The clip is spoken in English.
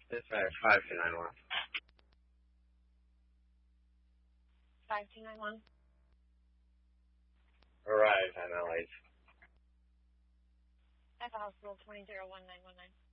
Dispatch 5291. 5291. Arrive, MLH. At the hospital 201919.